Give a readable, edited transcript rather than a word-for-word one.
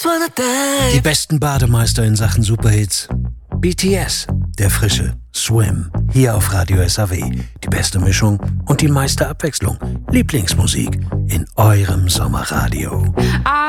Die besten Bademeister in Sachen Superhits. BTS, der frische Swim. Hier auf Radio SAW. Die beste Mischung und die meiste Abwechslung. Lieblingsmusik in eurem Sommerradio.